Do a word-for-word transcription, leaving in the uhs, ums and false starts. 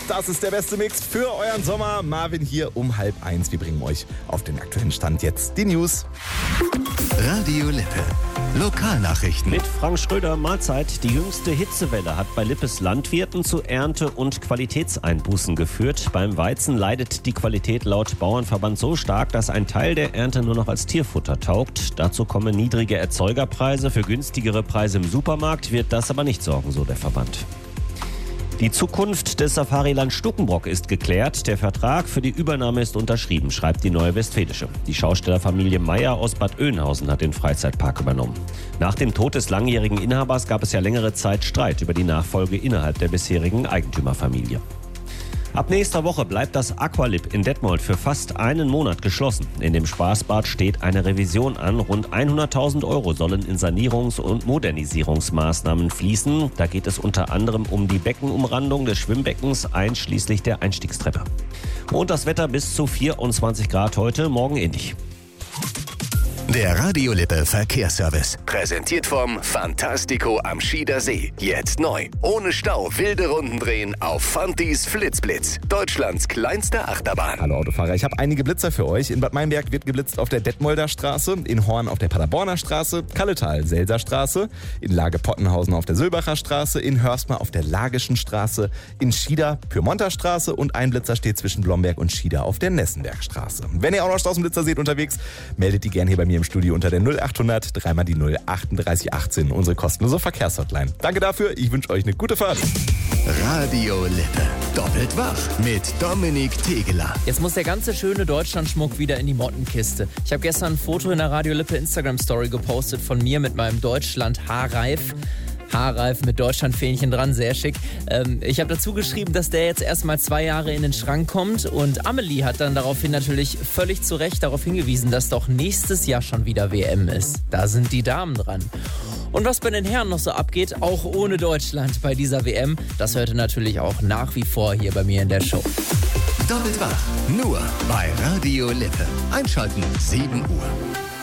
Das ist der beste Mix für euren Sommer. Marvin hier um halb eins. Wir bringen euch auf den aktuellen Stand jetzt die News. Radio Lippe. Lokalnachrichten. Mit Frank Schröder, Mahlzeit. Die jüngste Hitzewelle hat bei Lippes Landwirten zu Ernte- und Qualitätseinbußen geführt. Beim Weizen leidet die Qualität laut Bauernverband so stark, dass ein Teil der Ernte nur noch als Tierfutter taugt. Dazu kommen niedrige Erzeugerpreise. Für günstigere Preise im Supermarkt wird das aber nicht sorgen, so der Verband. Die Zukunft des Safariland Stukenbrock ist geklärt. Der Vertrag für die Übernahme ist unterschrieben, schreibt die Neue Westfälische. Die Schaustellerfamilie Meyer aus Bad Oeynhausen hat den Freizeitpark übernommen. Nach dem Tod des langjährigen Inhabers gab es ja längere Zeit Streit über die Nachfolge innerhalb der bisherigen Eigentümerfamilie. Ab nächster Woche bleibt das Aqualip in Detmold für fast einen Monat geschlossen. In dem Spaßbad steht eine Revision an. Rund hunderttausend Euro sollen in Sanierungs- und Modernisierungsmaßnahmen fließen. Da geht es unter anderem um die Beckenumrandung des Schwimmbeckens einschließlich der Einstiegstreppe. Und das Wetter bis zu vierundzwanzig Grad heute, morgen ähnlich. Der Radio Lippe Verkehrsservice. Präsentiert vom Fantastico am Schieder See. Jetzt neu. Ohne Stau wilde Runden drehen auf Fantis Flitzblitz. Deutschlands kleinste Achterbahn. Hallo Autofahrer, ich habe einige Blitzer für euch. In Bad Meinberg wird geblitzt auf der Detmolder Straße, in Horn auf der Paderborner Straße, Kalletal Selser Straße, in Lage Pottenhausen auf der Sülbacher Straße, in Hörstmar auf der Lagischen Straße, in Schieder Pyrmonter Straße und ein Blitzer steht zwischen Blomberg und Schieder auf der Nessenberg Straße. Wenn ihr auch noch Straßenblitzer seht unterwegs, meldet die gerne hier bei mir im Studio unter der null achthundert dreimal die null achtunddreißig achtzehn, unsere kostenlose Verkehrshotline. Danke dafür, ich wünsche euch eine gute Fahrt. Radio Lippe. Doppelt wach mit Dominik Tegeler. Jetzt muss der ganze schöne Deutschlandschmuck wieder in die Mottenkiste. Ich habe gestern ein Foto in der Radio Lippe Instagram-Story gepostet von mir mit meinem Deutschland-Haarreif. Haarreif mit Deutschlandfähnchen dran, sehr schick. Ähm, ich habe dazu geschrieben, dass der jetzt erstmal zwei Jahre in den Schrank kommt und Amelie hat dann daraufhin natürlich völlig zu Recht darauf hingewiesen, dass doch nächstes Jahr schon wieder W M ist. Da sind die Damen dran. Und was bei den Herren noch so abgeht, auch ohne Deutschland bei dieser W M, das hört ihr natürlich auch nach wie vor hier bei mir in der Show. Doppelt wach. Nur bei Radio Lippe. Einschalten sieben Uhr.